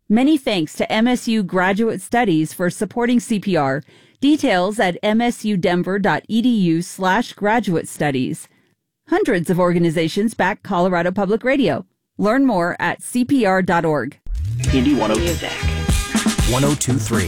Many thanks to MSU Graduate Studies for supporting CPR. Details at msudenver.edu/graduate studies. Hundreds of organizations back Colorado Public Radio. Learn more at cpr.org. Indie 102. Music. 102.3.